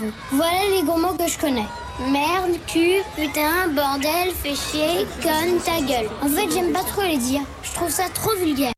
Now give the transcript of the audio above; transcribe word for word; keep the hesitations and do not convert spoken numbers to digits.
cerveau. Voilà les gros mots que je connais. Merde, cul, putain, bordel, fais chier, conne, ta gueule. En fait, j'aime pas trop les dire. Je trouve ça trop vulgaire.